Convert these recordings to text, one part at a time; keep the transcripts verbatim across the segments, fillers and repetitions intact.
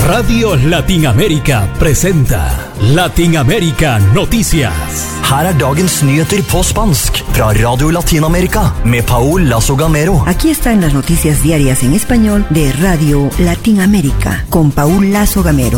Radio Latinamérica presenta Latinamérica Noticias. Her er dagens nyheter på spansk fra Radio Latinamerika med Paul Lazo Gamero. Aquí están las noticias diarias en español de Radio Latinamérica con Paul Lazo Gamero.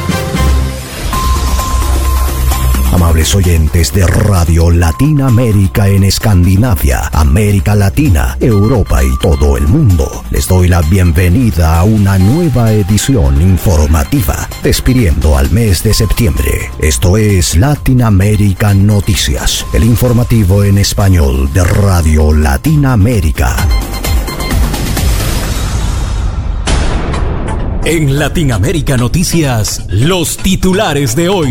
Amables oyentes de Radio Latinamérica en Escandinavia, América Latina, Europa y todo el mundo, les doy la bienvenida a una nueva edición informativa, despidiendo al mes de septiembre. Esto es Latinamérica Noticias, el informativo en español de Radio Latinamérica. En Latinamérica Noticias, los titulares de hoy.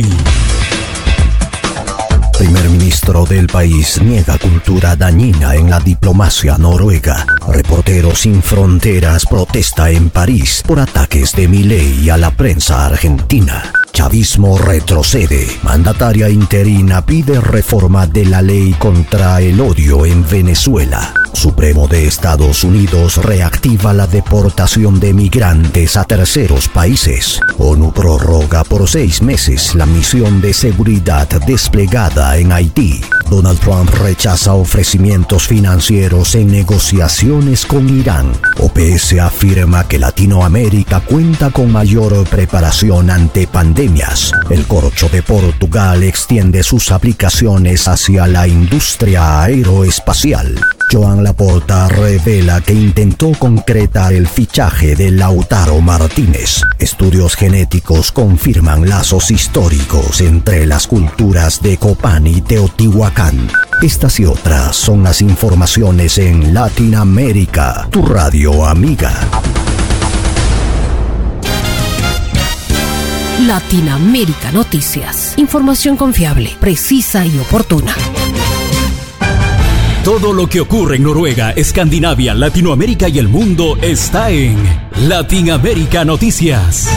Primer ministro del país niega cultura dañina en la diplomacia noruega. Reporteros Sin Fronteras protesta en París por ataques de Milei a la prensa argentina. Chavismo retrocede. Mandataria interina pide reforma de la ley contra el odio en Venezuela. Supremo de Estados Unidos reactiva la deportación de migrantes a terceros países. ONU prorroga por seis meses la misión de seguridad desplegada en Haití. Donald Trump rechaza ofrecimientos financieros en negociaciones con Irán. O P S afirma que Latinoamérica cuenta con mayor preparación ante pandemias. El Corcho de Portugal extiende sus aplicaciones hacia la industria aeroespacial. Joan Laporta revela que intentó concretar el fichaje de Lautaro Martínez. Estudios genéticos confirman lazos históricos entre las culturas de Copán y Teotihuacán. Estas y otras son las informaciones en Latinamérica, tu radio amiga. Latinamérica Noticias. Información confiable, precisa y oportuna. Todo lo que ocurre en Noruega, Escandinavia, Latinoamérica y el mundo está en Latinamérica Noticias.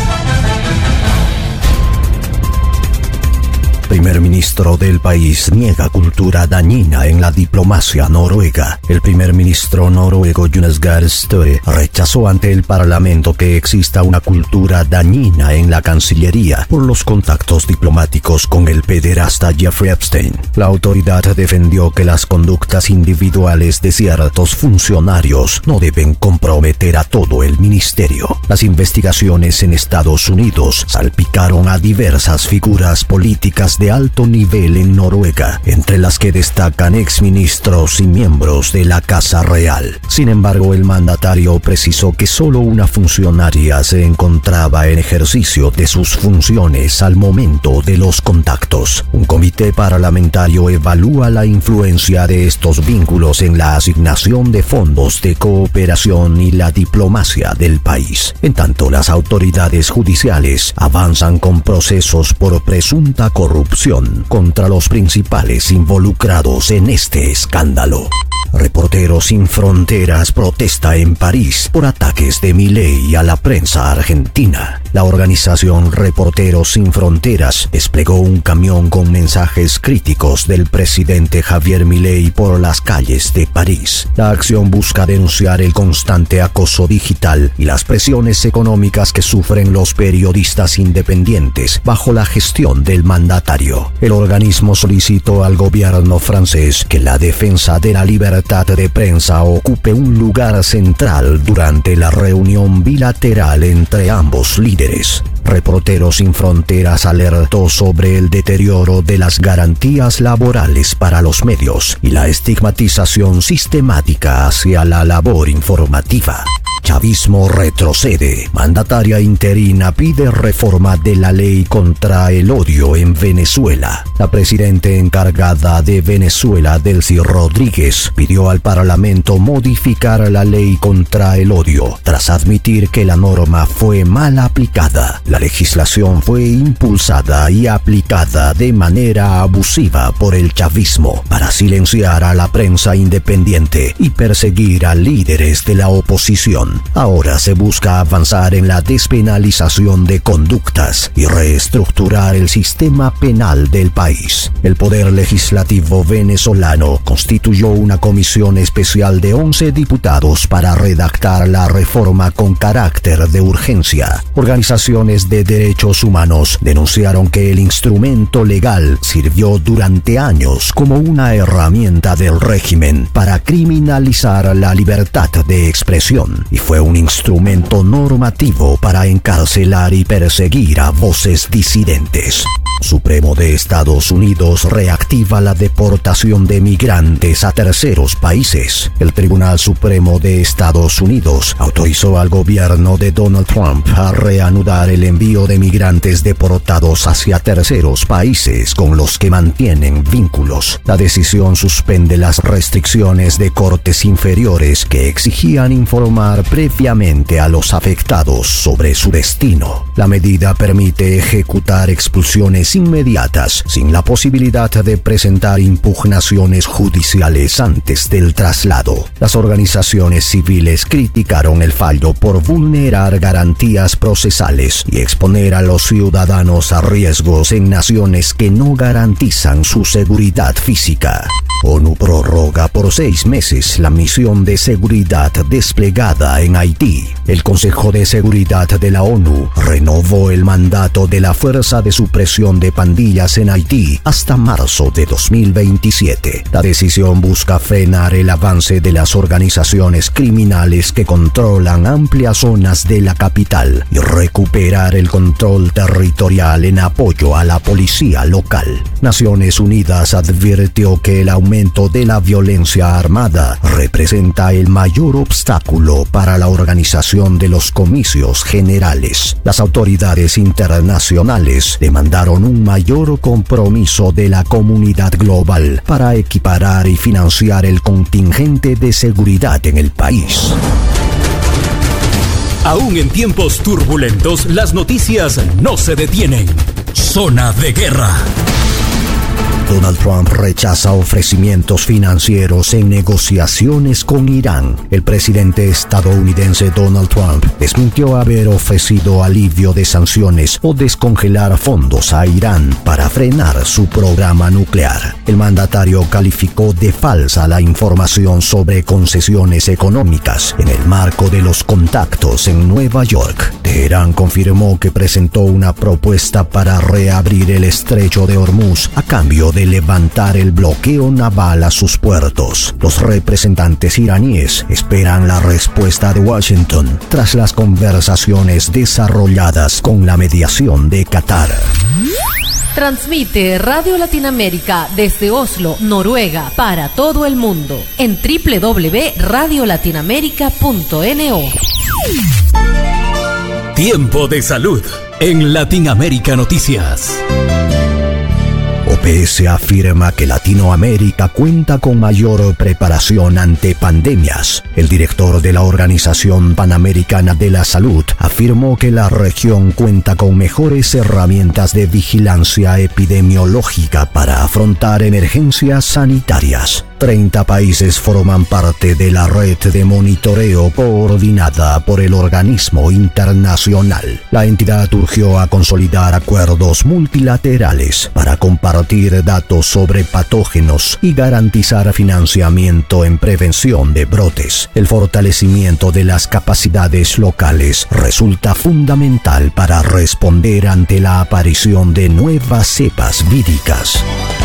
Primer ministro del país niega cultura dañina en la diplomacia noruega. El primer ministro noruego Jonas Gahr Støre rechazó ante el parlamento que exista una cultura dañina en la Cancillería por los contactos diplomáticos con el pederasta Jeffrey Epstein. La autoridad defendió que las conductas individuales de ciertos funcionarios no deben comprometer a todo el ministerio. Las investigaciones en Estados Unidos salpicaron a diversas figuras políticas de alto nivel en Noruega, entre las que destacan exministros y miembros de la Casa Real. Sin embargo, el mandatario precisó que solo una funcionaria se encontraba en ejercicio de sus funciones al momento de los contactos. Un comité parlamentario evalúa la influencia de estos vínculos en la asignación de fondos de cooperación y la diplomacia del país. En tanto, las autoridades judiciales avanzan con procesos por presunta corrupción contra los principales involucrados en este escándalo. Reporteros Sin Fronteras protesta en París por ataques de Milei a la prensa argentina. La organización Reporteros Sin Fronteras desplegó un camión con mensajes críticos del presidente Javier Milei por las calles de París. La acción busca denunciar el constante acoso digital y las presiones económicas que sufren los periodistas independientes bajo la gestión del mandatario. El organismo solicitó al gobierno francés que la defensa de la libertad de prensa ocupe un lugar central durante la reunión bilateral entre ambos líderes. Reporteros Sin Fronteras alertó sobre el deterioro de las garantías laborales para los medios y la estigmatización sistemática hacia la labor informativa. Chavismo retrocede. Mandataria interina pide reforma de la ley contra el odio en Venezuela. La presidenta encargada de Venezuela, Delcy Rodríguez, pidió al Parlamento modificar la ley contra el odio, tras admitir que la norma fue mal aplicada. La legislación fue impulsada y aplicada de manera abusiva por el chavismo para silenciar a la prensa independiente y perseguir a líderes de la oposición. Ahora se busca avanzar en la despenalización de conductas y reestructurar el sistema penal del país. El Poder Legislativo venezolano constituyó una comisión especial de once diputados para redactar la reforma con carácter de urgencia. Organizaciones organizaciones de derechos humanos denunciaron que el instrumento legal sirvió durante años como una herramienta del régimen para criminalizar la libertad de expresión y fue un instrumento normativo para encarcelar y perseguir a voces disidentes. Supremo de Estados Unidos reactiva la deportación de migrantes a terceros países. El Tribunal Supremo de Estados Unidos autorizó al gobierno de Donald Trump a reanudar el envío de migrantes deportados hacia terceros países con los que mantienen vínculos. La decisión suspende las restricciones de cortes inferiores que exigían informar previamente a los afectados sobre su destino. La medida permite ejecutar expulsiones inmediatas sin la posibilidad de presentar impugnaciones judiciales antes del traslado. Las organizaciones civiles criticaron el fallo por vulnerar garantías procesales y exponer a los ciudadanos a riesgos en naciones que no garantizan su seguridad física. ONU prorroga por seis meses la misión de seguridad desplegada en Haití. El Consejo de Seguridad de la ONU renovó el mandato de la Fuerza de Supresión de Pandillas en Haití hasta marzo de dos mil veintisiete. La decisión busca frenar el avance de las organizaciones criminales que controlan amplias zonas de la capital y recuperar el control territorial en apoyo a la policía local. Naciones Unidas advirtió que el aumento de la violencia armada representa el mayor obstáculo para la organización de los comicios generales. Las autoridades internacionales demandaron un mayor compromiso de la comunidad global para equiparar y financiar el contingente de seguridad en el país. Aún en tiempos turbulentos, las noticias no se detienen. Zona de guerra. Donald Trump rechaza ofrecimientos financieros en negociaciones con Irán. El presidente estadounidense Donald Trump desmintió haber ofrecido alivio de sanciones o descongelar fondos a Irán para frenar su programa nuclear. El mandatario calificó de falsa la información sobre concesiones económicas en el marco de los contactos en Nueva York. Teherán confirmó que presentó una propuesta para reabrir el estrecho de Hormuz a cambio de de levantar el bloqueo naval a sus puertos. Los representantes iraníes esperan la respuesta de Washington tras las conversaciones desarrolladas con la mediación de Qatar. Transmite Radio Latinoamérica desde Oslo, Noruega, para todo el mundo en doble u doble u doble u punto radio latinoamérica punto no. Tiempo de salud en Latinoamérica Noticias. O P S afirma que Latinoamérica cuenta con mayor preparación ante pandemias. El director de la Organización Panamericana de la Salud afirmó que la región cuenta con mejores herramientas de vigilancia epidemiológica para afrontar emergencias sanitarias. treinta países forman parte de la red de monitoreo coordinada por el organismo internacional. La entidad urgió a consolidar acuerdos multilaterales para compartir datos sobre patógenos y garantizar financiamiento en prevención de brotes. El fortalecimiento de las capacidades locales resulta fundamental para responder ante la aparición de nuevas cepas víricas.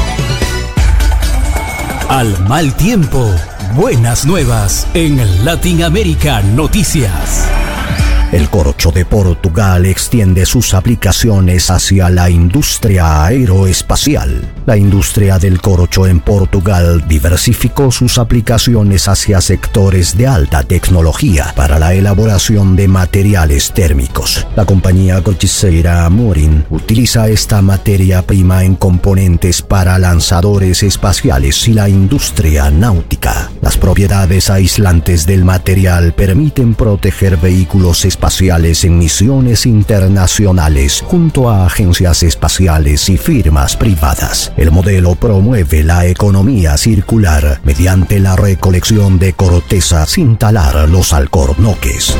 Al mal tiempo, buenas nuevas en Latinoamérica Noticias. El corcho de Portugal extiende sus aplicaciones hacia la industria aeroespacial. La industria del corcho en Portugal diversificó sus aplicaciones hacia sectores de alta tecnología para la elaboración de materiales térmicos. La compañía corchiceira Amorim utiliza esta materia prima en componentes para lanzadores espaciales y la industria náutica. Las propiedades aislantes del material permiten proteger vehículos espaciales espaciales en misiones internacionales junto a agencias espaciales y firmas privadas. El modelo promueve la economía circular mediante la recolección de corteza sin talar los alcornoques.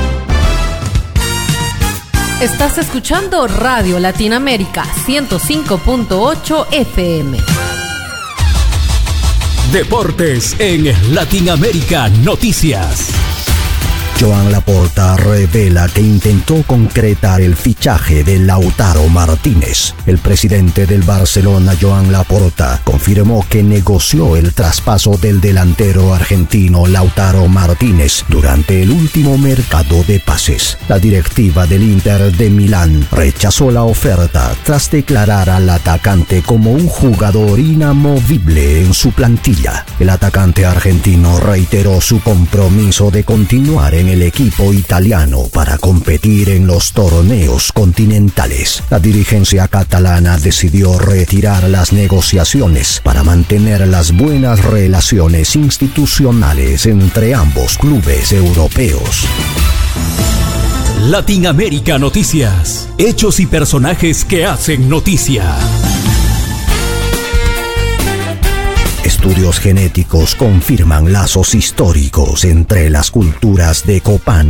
Estás escuchando Radio Latinoamérica ciento cinco punto ocho F M. Deportes en Latinoamérica Noticias. Joan Laporta revela que intentó concretar el fichaje de Lautaro Martínez. El presidente del Barcelona, Joan Laporta, confirmó que negoció el traspaso del delantero argentino Lautaro Martínez durante el último mercado de pases. La directiva del Inter de Milán rechazó la oferta tras declarar al atacante como un jugador inamovible en su plantilla. El atacante argentino reiteró su compromiso de continuar en el equipo italiano para competir en los torneos continentales. La dirigencia catalana decidió retirar las negociaciones para mantener las buenas relaciones institucionales entre ambos clubes europeos. Latinoamérica Noticias. Hechos y personajes que hacen noticia. Estudios genéticos confirman lazos históricos entre las culturas de Copán